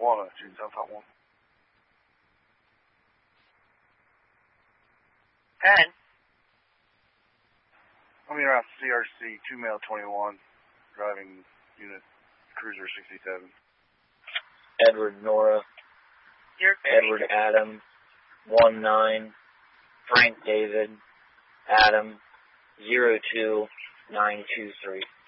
Walnut, June 751. 10. I'm here on CRC 2 Mail 21, driving unit Cruiser 67. Edward Nora. Edward Adam. 19. Frank David. Adam. 02923.